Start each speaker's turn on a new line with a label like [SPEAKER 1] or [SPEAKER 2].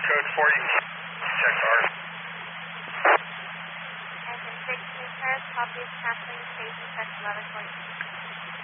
[SPEAKER 1] code 40. Check R.
[SPEAKER 2] Engine 6 New Paris, copy is canceling station check 1142.